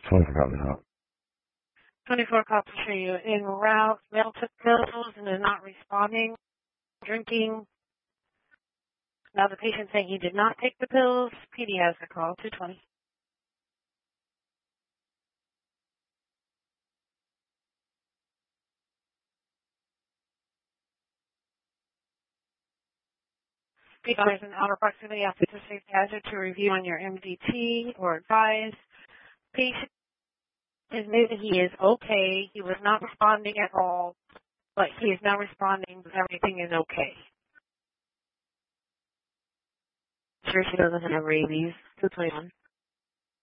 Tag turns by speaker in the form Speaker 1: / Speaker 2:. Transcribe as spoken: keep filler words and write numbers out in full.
Speaker 1: twenty-four copies out.
Speaker 2: twenty-four copies for you. En route, male took pills and is not responding, drinking. Now the patient saying he did not take the pills. P D has the call, two twenty. P D is an outer proximity after the safe hazard to review on your M D T or advise. Patient admitted he is okay. He was not responding at all, but he is now responding. Everything is okay.
Speaker 3: Sure she doesn't have rabies. two twenty-one.